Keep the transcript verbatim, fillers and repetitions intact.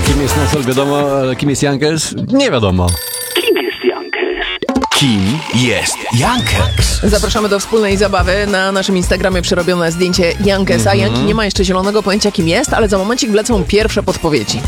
Kim jest Nosol, wiadomo, ale kim jest Jankes? Nie wiadomo. Kim jest Jankes? Kim jest Jankes? Zapraszamy do wspólnej zabawy. Na naszym Instagramie przerobione zdjęcie Jankesa. Mm-hmm. Janki nie ma jeszcze zielonego pojęcia, kim jest, ale za momencik wlecą pierwsze podpowiedzi.